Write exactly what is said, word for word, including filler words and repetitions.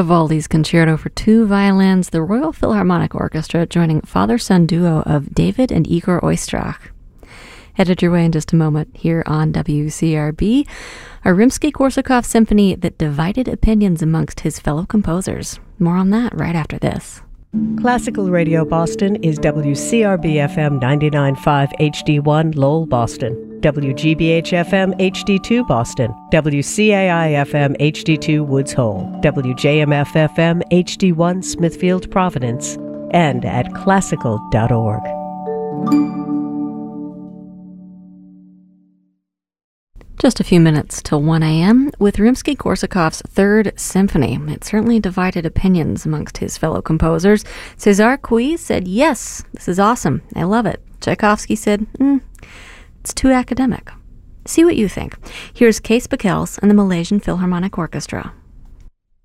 Vivaldi's Concerto for Two Violins, the Royal Philharmonic Orchestra joining father-son duo of David and Igor Oistrakh. Headed your way in just a moment here on W C R B, a Rimsky-Korsakov symphony that divided opinions amongst his fellow composers. More on that right after this. Classical Radio Boston is W C R B F M ninety-nine point five H D one Lowell, Boston, W G B H F M H D two Boston, W C A I F M H D two Woods Hole, W J M F F M H D one Smithfield, Providence, and at classical dot org. Just a few minutes till one a.m. with Rimsky-Korsakov's Third Symphony. It certainly divided opinions amongst his fellow composers. César Cui said, yes, this is awesome. I love it. Tchaikovsky said, mm, it's too academic. See what you think. Here's Kees Bekels and the Malaysian Philharmonic Orchestra.